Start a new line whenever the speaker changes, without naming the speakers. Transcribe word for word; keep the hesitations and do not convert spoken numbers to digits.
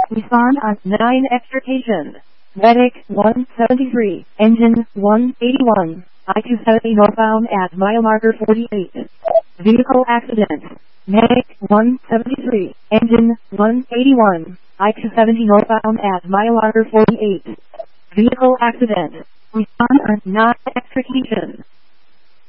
Respond on nine extrication. Medic one seventy-three, engine one eighty-one, I two seventy northbound at mile marker forty-eight. Vehicle accident. Medic one seventy-three, engine one eighty-one, I two seventy northbound at mile marker forty-eight. Vehicle accident. Respond on nine extrication.